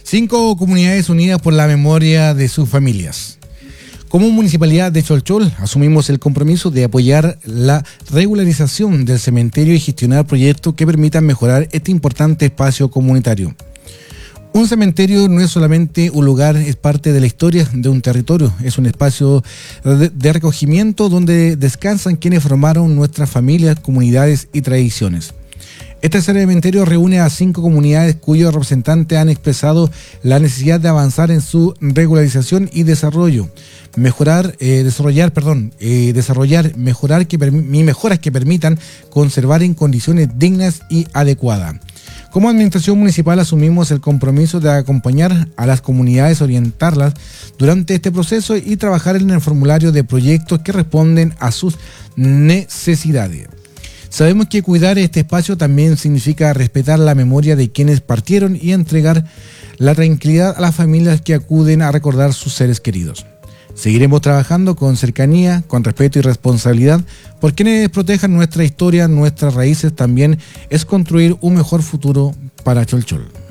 5 comunidades unidas por la memoria de sus familias. Como Municipalidad de Cholchol, asumimos el compromiso de apoyar la regularización del cementerio y gestionar proyectos que permitan mejorar este importante espacio comunitario. Un cementerio no es solamente un lugar, es parte de la historia de un territorio. Es un espacio de recogimiento donde descansan quienes formaron nuestras familias, comunidades y tradiciones. Este cementerio reúne a 5 comunidades cuyos representantes han expresado la necesidad de avanzar en su regularización y desarrollar mejoras que permitan conservar en condiciones dignas y adecuadas. Como administración municipal asumimos el compromiso de acompañar a las comunidades, orientarlas durante este proceso y trabajar en el formulario de proyectos que responden a sus necesidades. Sabemos que cuidar este espacio también significa respetar la memoria de quienes partieron y entregar la tranquilidad a las familias que acuden a recordar sus seres queridos. Seguiremos trabajando con cercanía, con respeto y responsabilidad por quienes protejan nuestra historia, nuestras raíces. También es construir un mejor futuro para Cholchol.